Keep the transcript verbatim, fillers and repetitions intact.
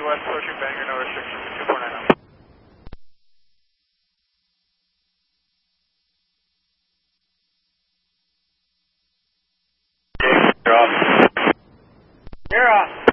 West, approaching Bangor, no restrictions, two four nine zero. You're off. You're off.